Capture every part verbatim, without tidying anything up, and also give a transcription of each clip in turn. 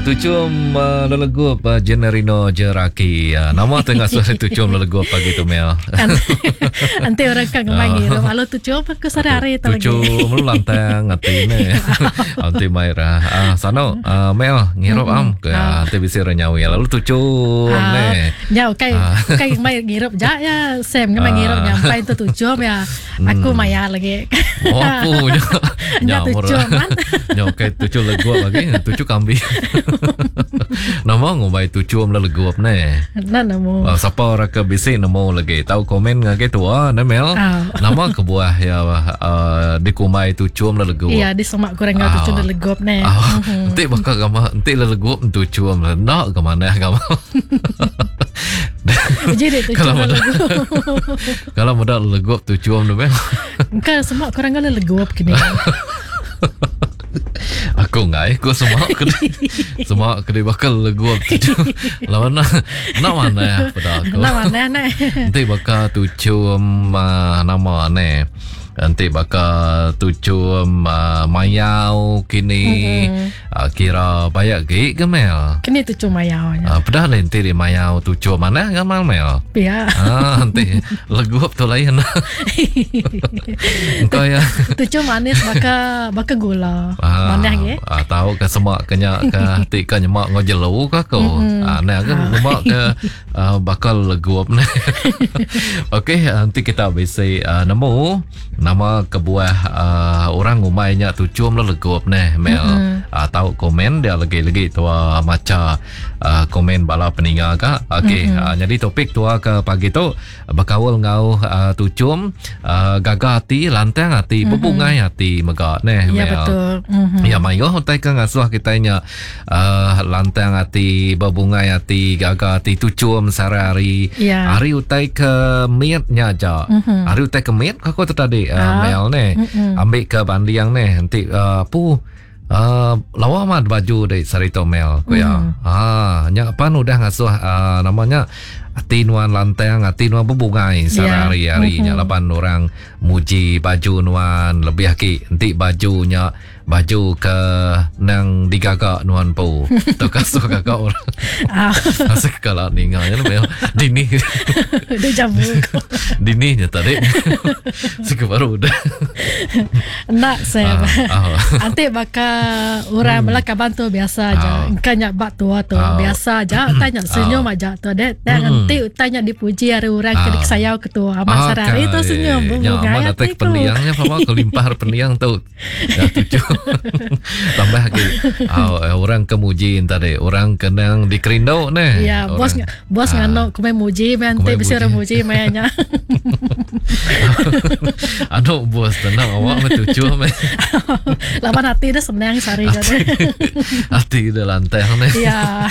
Tucum uh, lelegup uh, Generino Jeraki. Uh, nama tengah suara tucum lelegup pagi tu Mel. Nanti orang kan ngemanggil. Kalau tucum aku sehari-hari tu lagi. Tucum lu lantang ngati ni. Nanti Maira. Ah sano uh, Mel ngirup am ke nanti bisa renyawi. Lalu tucum ni. Nyau kai kai mai ngirup ja ya Sam ngamai ngirup nyampai tu tucum ya. Aku maya lagi. Oh punya. Nya tucum man. Nyau kai tucum legup lagi. Tucum kambing. Nama ngumbai tucum lelegup ni. Nah namo. Uh, siapa orang ke bisik namo lagi. Tahu komen ngake tua na Mel. Nama kebuah ya uh, dikumai tucum lelegup. Iya di semak kurang uh, tucum lelegup ni. Nanti bakal gama nanti lelegup tucum nak ke mana gama. Jadi tucum lelegup. Kalau mudah lelegup tucum tu Mel. Kan semak kurang lelegup kini. Aku ngai, aku semua kedai, semua kedai bakal legup tu. Lawan nak, nak mana ya pada aku. Nak mana ni? Nanti bakal tucum uh, nama ni. Nanti bakal tucum uh, mayau kini mm-hmm. uh, kira banyak gig ke Mel? Kini tucum mayau. Uh, Padahal nanti di mayau tucum mana kan Mel? Ya. Ah, nanti legup tu lain. Engkau ya. Tucum manis bakal bakal gula. Ah, mana ke? Ah, tahu ke semak kenyak ke hati ke nyemak ngojelu ke kau. Mm-hmm. Ah, ni kan nyemak ke uh, bakal legup ni. Okey, nanti kita bisa uh, nemu nama kebuah uh, orang umainya tucum lo legup ni Mel. Mm-hmm. Uh, tahu komen dia lagi-lagi tua maca uh, komen bala peninga ka. Okey, mm-hmm. uh, jadi topik tua ke pagi tu berkawal ngau uh, tucum uh, gagah hati, lantang hati, mm-hmm. bebungai hati mega ni Mel. Ya betul. Mm-hmm. Ya mayo hotai ka ngasuh kitanya uh, lantang hati, bebungai hati, gagah hati tucum sehari-hari. Ya. Hari utai ke miatnya aja. Mm-hmm. Hari utai ke miat kako tu tadi uh, ah. Mel ni. Mm-hmm. Ambil ke bandiang ni nanti uh, pu uh, lawa mah baju dari sarito Mel ko ya. Mm-hmm. Ah, nya pan udah ngasuh uh, namanya atinuan lantang, atinuan bebungai sehari-hari. Yeah. Mm-hmm. Lapan orang muji baju nuan lebih ki nanti bajunya baju ke nang digagak nuan pu. Tu kasuh kakak orang. Ah. Asal kalau ninggalnya Mel dini. Dia jamu. Dini nya tadi. Sik baru udah. Nak saya. Ah, ah. Nanti bakal orang Melaka bantu biasa aja. Ah. Kanya bak tua tu ah. biasa aja tanya senyum ah. aja tu dek. Dan nanti tanya dipuji hari orang ah. kedik sayau ketua amat ah, sarari tu senyum bunga ya atek pendiangnya apa kelimpah pendiang tu. Ya tujuh. Tambah lagi uh, orang kemuji tadi orang kenang di Kerindo ni. Ya bos bos uh, ngano kumai muji nanti bisa orang muji mayanya. Aduh bos tenang awak mah tujuh mah. Lapan hati dia senang sari jadi. Hati dia lantai ni. Ya.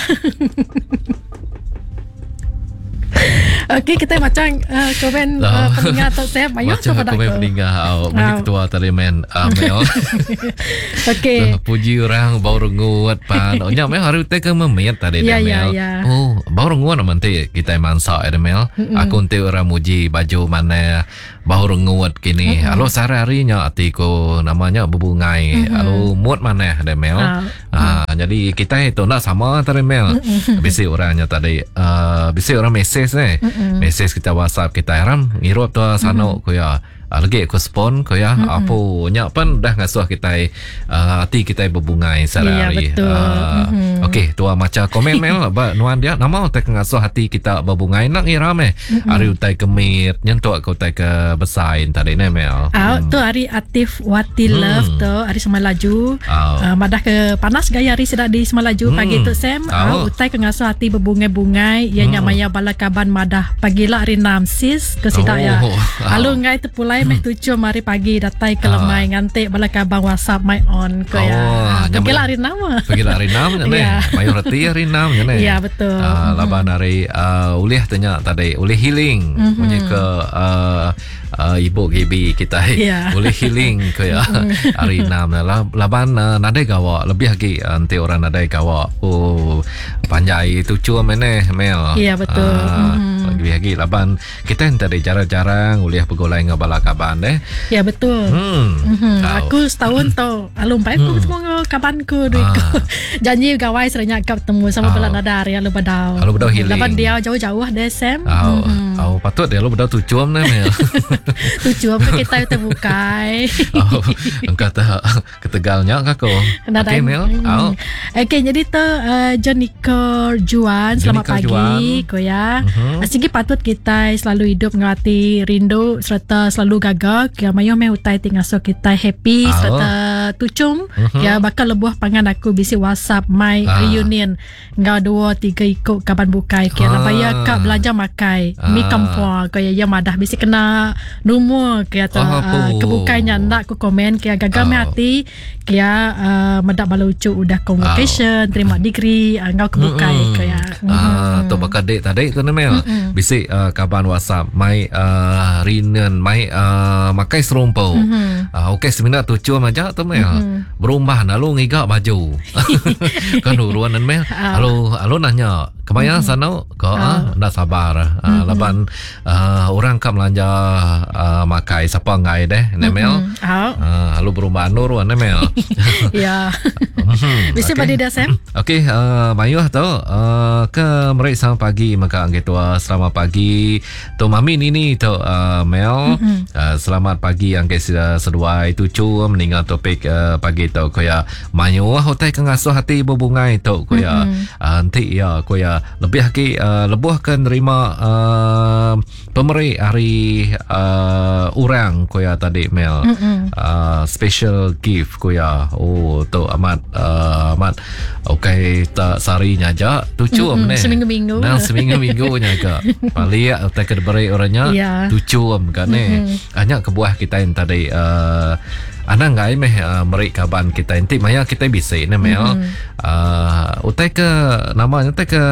Okey, kita macam uh, komen uh, peninggal atau saya mayu macam komen peninggal oh, ini ketua tadi men uh, Mel. Okey. Puji orang bau rengut pan. Oh nya Mel hari teh ke memet tadi ya, Mel. Ya, ya. Oh, bau rengut nanti kita mansa ada Mel. Mm-hmm. Aku nanti orang muji baju mana bau rengut kini. Mm-hmm. Alo sehari-harinya atiku namanya bebungai. Mm-hmm. Alo mood mana ada Mel. Uh, ah, mm-hmm. Jadi kita itu nak sama tadi Mel. Mm-hmm. Bisi orangnya tadi uh, bisi orang mesej ni. Mm-hmm. Mesej kita WhatsApp kita heran ngirup tu sana mm-hmm. ko ya lagi aku spon ko ya mm-hmm. apa nya pan dah ngasuh kita uh, hati kita berbungai sehari-hari. Ya, betul. Uh, mm-hmm. Okey tua macam komen Mel ba nuan dia nama tak ngasuh hati kita berbungai nak ngiram eh mm-hmm. hari utai kemit nyentuh aku utai ke besain tadi ni Mel. Ah hmm. tu hari Atif Wati hmm. Love tu hari Semalaju. Oh. Uh, madah ke panas gaya hari sudah di Semalaju hmm. pagi tu Sam. Oh. Uh, utai ke ngasuh hati berbungai-bungai ia hmm. nyamanya balakaban madah pagilah hari enam sis ke sidak oh. ya. Lalu oh. ngai tu pulai meh tujuh mari pagi datai ke lemai ngantik balakabang WhatsApp my on ko ya. Oh, pagilah hari enam. Pagilah hari enam ni. Mayoriti hari enam ni. Ya betul. Uh, laban hari uh, ulih tanya tadi ulih healing mm-hmm. punya ke uh, uh, ibu Gibi kita yeah. boleh healing kaya hari enam lah laban uh, nadai gawa lebih lagi nanti orang nadai gawa oh panjai tu cua mana Mel iya yeah, betul uh, mm-hmm. lebih lagi laban kita tadi jarang-jarang uliah pegolai ngabala kaban deh ya yeah, betul hmm. mm-hmm. aku setahun tau alum baik aku ketemu hmm. kabanku duitku ah. janji gawai serenya kau ketemu sama oh. bela nadar ya lu badau lu badau healing laban dia jauh-jauh deh Sam oh. mm-hmm. oh patut dia lu badau tu cuam nih Mel tu cuam kita terbukai oh engkau tak ketegalnya kako okay Mel oh. okay jadi tu uh, Jonica Juan selamat Jonica pagi ko ya uh-huh. Sigi patut kita selalu hidup ngati rindu serta selalu gagak ya mayo me utai tingaso kita happy oh. serta tucum uh-huh. ya bakal lebuh pangan aku bisi WhatsApp my ah. reunion ngau dua tiga ikut kapan bukai kira ah. ya kak belajar makai ah. mi kampung kaya ya madah bisi kena numur kaya tu oh, uh, kebukainya nak aku komen kaya gagal oh. me hati kaya uh, medak balucu udah convocation oh. terima degree uh, ngau kebukai mm-hmm. kaya ah tu bakal dek tadi tu Mel mm-hmm. bisi uh, kaban WhatsApp my uh, reunion my uh, makai serumpau mm-hmm. uh, okey seminar tucum aja tu Mel mm-hmm. berubah lalu ngigak baju kan uruan Mel halo halo nanya kemana mm-hmm. sana kau ah ndak sabar uh, mm-hmm. laban uh, orang kam belanja uh, makai siapa ngai deh Mel mm-hmm. oh. uh, halo berubah nur Mel ya bisa pada dah Sam okey uh, mayuh tu uh, ke mereka pagi maka gitu uh, selamat pagi tu mami ini tu uh, Mel mm-hmm. uh, selamat pagi yang guys uh, seduai tucu meninggal topik uh, pagi tu koya mayuh hotel kengasuh hati berbungai tu koya mm-hmm. uh, nanti ya koya lebih lagi uh, lebuh ke nerima uh, pemberi hari uh, orang koya tadi Mel mm-hmm. uh, special gift koya oh tu amat uh, amat okey tak sarinya aja tucu mm-hmm. seminggu-minggu nah seminggu-minggu nya ke paling tak kedberi orangnya yeah. tucu kan eh mm-hmm. hanya kebuah kita yang tadi uh, ana ngai meh uh, mereka kaban kita nanti maya kita bisa ne Mel mm-hmm. uh, utai ke namanya utai ke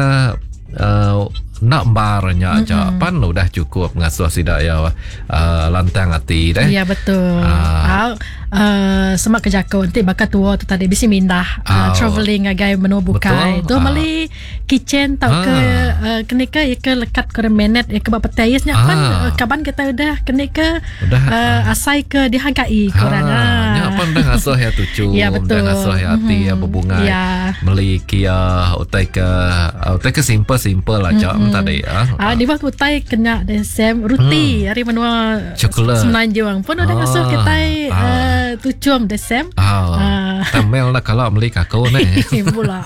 uh, nak barnya aja mm-hmm. pan udah cukup ngasuh sidak ya uh, lantang hati deh ya betul uh, uh, semak kejako nanti bakal tua tu tadi bisi mindah uh, uh, travelling agai menu bukai tu uh, mali kitchen tau uh, ke uh, kenika ya ke lekat ke menet ya ke bapa tayisnya uh, kan uh, kaban kita udah kenika udah uh, asai ke dihargai korang ah nya apa dah ngasuh ya tucu ya betul dah ngasuh ya hati mm-hmm. ya berbunga ya. Meli kia utai ke utai ke simple simple aja mm-hmm. tadi ah. Ah di waktu utai kena dan Sam ruti hmm. hari menua semenanjung pun udah ngasuh kita ah. uh, tucum de Sam. Ah. Tamel nak kalau beli kakao ni. Pula.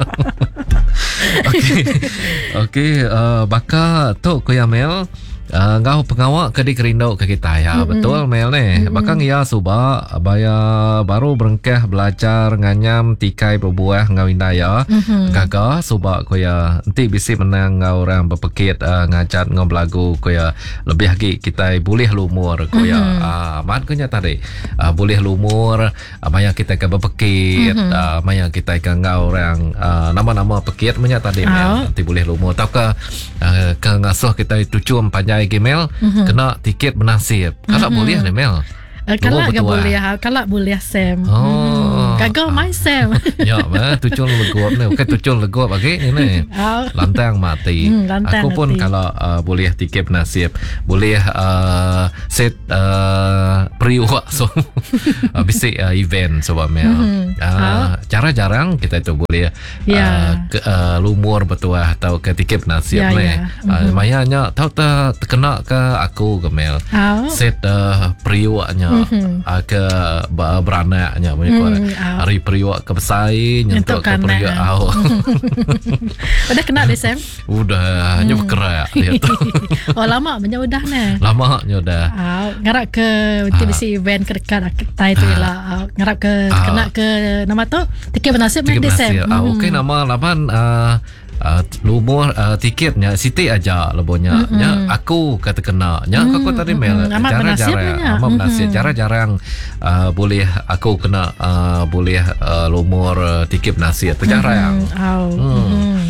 Okey. Okey uh, baka tu ko ya Mel Uh, ngau pengawak ke di kerindau ke kita ya mm-hmm. betul Mel ni mm-hmm. bakang ya suba baya baru berengkah belajar nganyam tikai berbuah ngau indaya mm-hmm. gaga suba ko ya nanti bisi menang ngau orang berpekit uh, ngacat ngau belagu ko ya lebih lagi kita boleh lumur ko ya mm-hmm. uh, mat ko nya tadi uh, boleh lumur uh, maya kita ke berpekit mm-hmm. uh, maya kita ke ngau orang uh, nama-nama pekit menya tadi oh. Mel nanti boleh lumur tau ke uh, ke ngasuh kita tucum panjai Mel mm-hmm. kena tiket bernasib. Kalau mm-hmm. boleh ni Mel. Uh, kalau enggak boleh, kalau boleh Sam. Oh. Hmm. Gagal main Sam. Ya, mah tucul leguap ni. Okey tucul leguap bagi ni. Oh. Lantang mati. Hmm, lantang aku pun mati. Kalau uh, boleh tiket bernasib, boleh uh, set uh, periwak so uh, bisi uh, event sebab Mel. Mm-hmm. Uh, oh. Cara jarang kita itu boleh yeah. uh, ke, uh, lumur betul atau ke tiket bernasib yeah, ni. Yeah. Mm-hmm. Uh, mayanya tahu tak terkena ke aku ke Mel. Oh. Set uh, periwaknya mm-hmm. uh, ke beranaknya punya mm, oh. hari periwak ke besai nyentuk ke periwak awak. Udah kena deh Sam? Udah hanya mm. berkerak dia tu. Oh lama punya udah ni. Lama punya udah. Uh, ngarap ke nanti bisi event ke dekat kita itu uh. lah. Uh, ngarap ke uh. kena ke nama tu tiket bernasib ni deh Sam. Ah mm. okey nama lapan uh, Uh, lumur uh, tiketnya Siti aja lebonya mm-hmm. ya aku kata kena nya mm-hmm. aku tadi Mel mm-hmm. jarang-jarang amat bernasib mm-hmm. jarang-jarang uh, boleh aku kena uh, boleh uh, lumur uh, tiket bernasib tu jarang mm-hmm. oh. mm-hmm.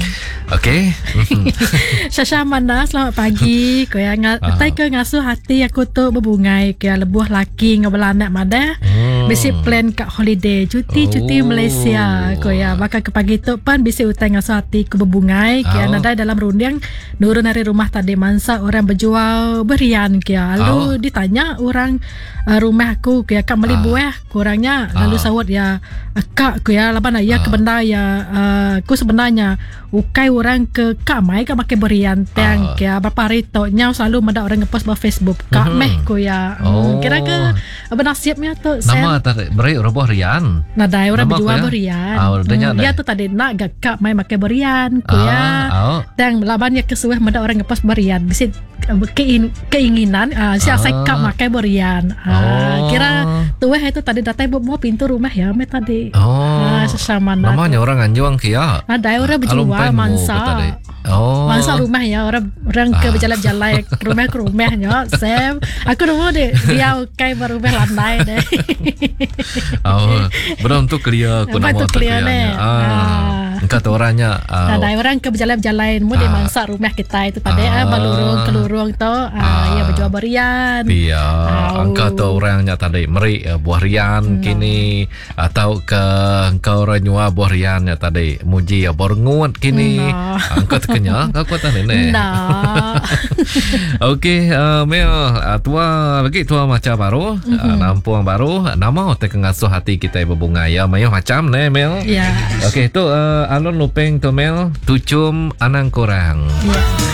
Okey. Syasha Manda, selamat pagi. Kaya utai ke ngasuh hati aku tu berbungai kaya lebuh laki ngabelanak mada. Hmm. Bisi plan kat holiday, cuti-cuti oh. Malaysia. Kaya bakal ke pagi tu pun bisi utai ngasuh hati ku berbungai kaya oh. Nadai dalam runding nurun dari rumah tadi mansa orang berjual berian kaya. Lalu oh. Ditanya orang uh, rumah aku kaya kak meli oh. Buah kurangnya lalu oh. Sawat ya kak kaya laban ya oh. Ke benda ya uh, ku sebenarnya ukai orang ke kak mai kak pakai berian tang uh. Kaya berapa hari tu nyau selalu ada orang ngepost di Facebook kak mm-hmm. Meh ku ya oh. Kira ke benasiapnya tu nama tadi beri roboh rian nada orang berjual ya? Berian oh, hmm, ya tu tadi nak gak kak mai pakai berian ku ya oh. Tang laban ya kesuah ada orang ngepost berian bisit kein, keinginan uh, si asai uh. Kak pakai berian uh, oh. Kira tu itu tadi datang mau pintu rumah ya me tadi oh. uh, sesama namanya orang anjuang kia ada orang berjual mansa oh. Mansa rumah ya orang orang ke berjalan-jalan rumah ke rumahnya Sam aku dulu deh dia kayak baru rumah landai deh oh belum tu clear aku nama tu clear deh ah engkau orangnya ada orang ke berjalan-jalan mu di mansa rumah kita itu tadi ah balurung kelurung tu ya berjual berian iya engkau tu orangnya tadi meri buah rian kini atau ke engkau orang nyua buah rian ya tadi muji ya borngut kini engkau kenya aku tak nenek. Nah. Okey, uh, Mel, uh, tua lagi tua macam baru, mm-hmm. uh, nampuang baru, nama otak ngasuh hati kita berbunga ya, mayo macam ne Mel. Ya. Yeah. Okey, tu uh, alun lupeng tu Mel, tucum anang korang. Ya. Yeah.